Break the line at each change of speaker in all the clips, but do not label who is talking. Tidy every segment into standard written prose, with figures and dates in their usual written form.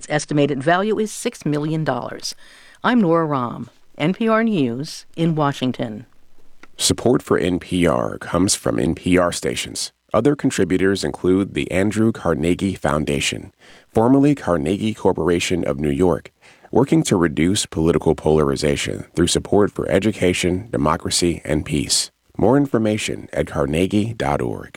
Its estimated value is $6 million. I'm Nora Rahm, NPR News in Washington.
Support for NPR comes from NPR stations. Other contributors include the Andrew Carnegie Foundation, formerly Carnegie Corporation of New York, working to reduce political polarization through support for education, democracy, and peace. More information at carnegie.org.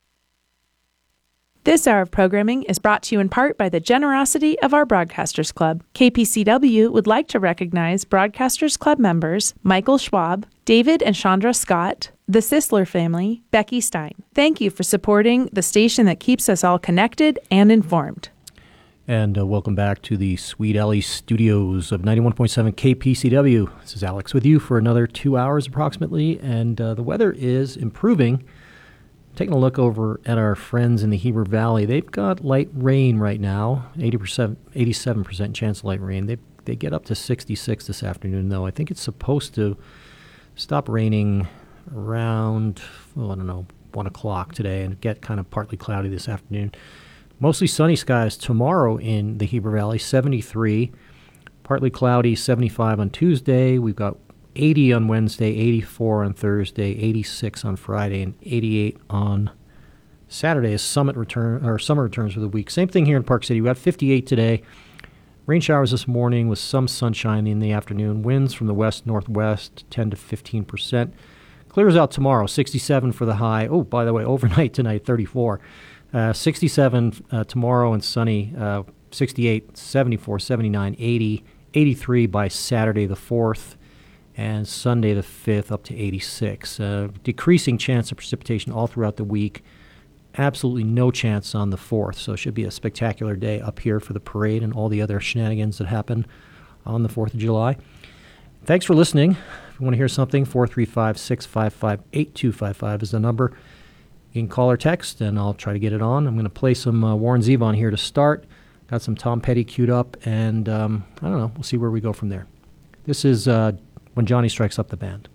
This hour of programming is brought to you in part by the generosity of our Broadcasters Club. KPCW would like to recognize Broadcasters Club members Michael Schwab, David and Chandra Scott, the Sisler family, Becky Stein. Thank you for supporting the station that keeps us all connected and informed.
And welcome back to the Sweet Alley studios of 91.7 KPCW. This is Alex with you for another 2 hours approximately, and the weather is improving. Taking a look over at our friends in the Heber Valley, they've got light rain right now, 87% chance of light rain. They get up to 66 this afternoon, though. I think it's supposed to stop raining around, 1 o'clock today and get kind of partly cloudy this afternoon. Mostly sunny skies tomorrow in the Heber Valley, 73. Partly cloudy, 75 on Tuesday. We've got 80 on Wednesday, 84 on Thursday, 86 on Friday, and 88 on Saturday as summer returns for the week. Same thing here in Park City. We got 58 today. Rain showers this morning with some sunshine in the afternoon. Winds from the west-northwest, 10 to 15%. Clears out tomorrow, 67 for the high. Oh, by the way, overnight tonight, 34. 67 tomorrow and sunny, 68, 74, 79, 80, 83 by Saturday the 4th. And Sunday the 5th up to 86. Decreasing chance of precipitation all throughout the week. Absolutely no chance on the 4th, so it should be a spectacular day up here for the parade and all the other shenanigans that happen on the 4th of July. Thanks for listening. If you want to hear something, 435-655-8255 is the number. You can call or text, and I'll try to get it on. I'm going to play some Warren Zevon here to start. Got some Tom Petty queued up, and I don't know. We'll see where we go from there. This is When Johnny Strikes Up the Band.